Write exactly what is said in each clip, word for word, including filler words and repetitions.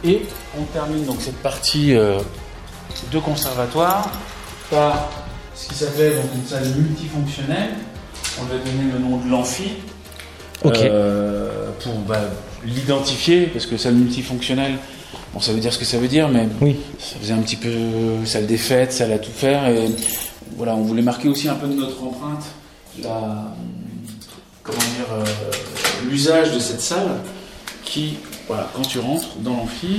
Et on termine donc cette partie euh, de conservatoire par ce qui s'appelle donc une salle multifonctionnelle. On lui a donné le nom de l'amphi. Okay. Euh, pour bah, l'identifier, parce que salle multifonctionnelle, bon, ça veut dire ce que ça veut dire, mais oui. Ça faisait un petit peu salle des fêtes, salle à tout faire, et voilà, on voulait marquer aussi un peu de notre empreinte, la, comment dire, euh, l'usage de cette salle, qui, voilà, quand tu rentres dans l'amphi,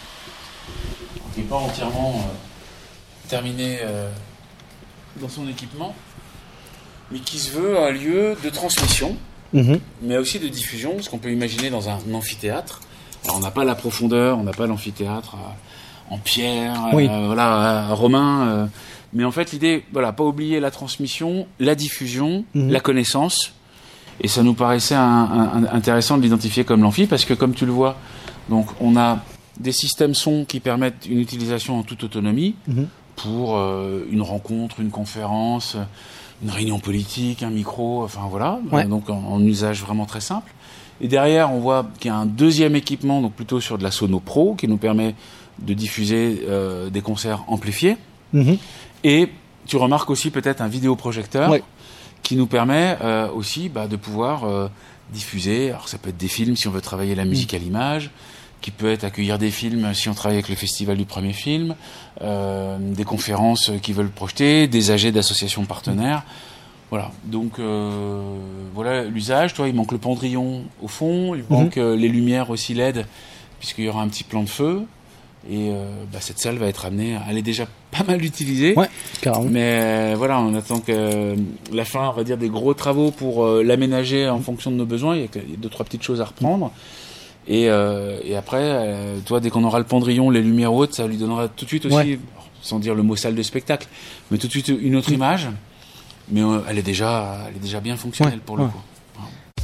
qui n'est pas entièrement euh, terminé euh, dans son équipement, mais qui se veut un lieu de transmission. Mmh. Mais aussi de diffusion, ce qu'on peut imaginer dans un amphithéâtre. Alors on n'a pas la profondeur, on n'a pas l'amphithéâtre euh, en pierre, oui. euh, voilà, euh, romain. Euh, mais en fait l'idée, voilà, pas oublier la transmission, la diffusion, mmh. la connaissance. Et ça nous paraissait un, un, intéressant de l'identifier comme l'amphi, parce que comme tu le vois, donc on a des systèmes son qui permettent une utilisation en toute autonomie mmh. pour euh, une rencontre, une conférence. Une réunion politique, un micro, enfin voilà, ouais. donc en, en usage vraiment très simple. Et derrière, on voit qu'il y a un deuxième équipement, donc plutôt sur de la sono pro, qui nous permet de diffuser euh, des concerts amplifiés. Mm-hmm. Et tu remarques aussi peut-être un vidéoprojecteur ouais. qui nous permet euh, aussi bah, de pouvoir euh, diffuser. Alors ça peut être des films si on veut travailler la musique mm. à l'image, qui peut être accueillir des films si on travaille avec le festival du premier film, euh, des conférences qui veulent projeter, des A G d'associations partenaires. Voilà, donc euh, voilà l'usage. Toi, il manque le pendrillon au fond, il manque mm-hmm. euh, les lumières aussi L E D, puisqu'il y aura un petit plan de feu. Et euh, bah, cette salle va être amenée, elle est déjà pas mal utilisée. Ouais, carrément. Mais euh, voilà, on attend que euh, la fin, on va dire, des gros travaux pour euh, l'aménager en fonction de nos besoins. Il y a, il y a deux, trois petites choses à reprendre. Et, euh, et après, euh, toi, dès qu'on aura le pendrillon, les lumières hautes, ça lui donnera tout de suite aussi, ouais. sans dire le mot salle de spectacle, mais tout de suite une autre mmh. image. Mais euh, elle est déjà, elle est déjà bien fonctionnelle ouais. pour le ouais. coup.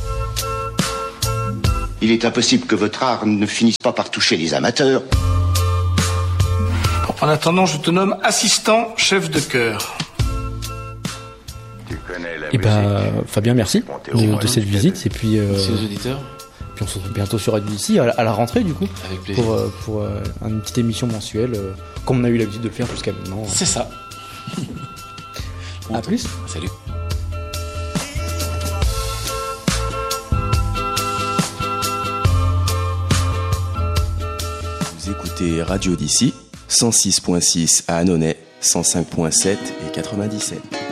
Il est impossible que votre art ne finisse pas par toucher les amateurs. En attendant, je te nomme assistant chef de chœur. Tu connais la et bah, Fabien, merci de, de cette visite. Et puis, euh... merci aux auditeurs. Puis on se retrouve bientôt sur Radio d'ici, à, à la rentrée du coup. Avec plaisir. Pour, euh, pour euh, une petite émission mensuelle, euh, comme on a eu l'habitude de le faire jusqu'à maintenant. C'est ça. À plus. Salut. Vous écoutez Radio d'ici, cent six virgule six à Annonay, cent cinq virgule sept et quatre-vingt-dix-sept.